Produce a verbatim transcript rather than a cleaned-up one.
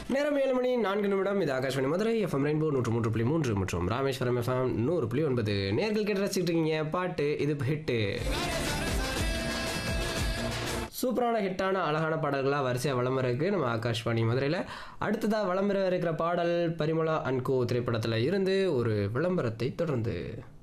நேரம் ஏழு மணி நான்கு நிமிடம். இது ஆகாஷ்வாணி மதுரை எஃப்எம் ரெயின்போ நூற்று மூன்று புள்ளி மூன்று மற்றும் ராமேஸ்வரம் எஃப்எம் நூறு புள்ளி ஒன்பது. நேர்கள் கேட்டு ரசிச்சுட்டு இருக்கீங்க பாட்டு இது ஹிட்டு. சூப்பரான ஹிட்டான அழகான பாடல்களாக வரிசையாக விளம்பரம் இருக்குது நம்ம ஆகாஷ்வாணி மதுரையில். அடுத்ததாக விளம்பரம் இருக்கிற பாடல் பரிமளா அண்ட் கோ திரைப்படத்தில் இருந்து ஒரு விளம்பரத்தை தொடர்ந்து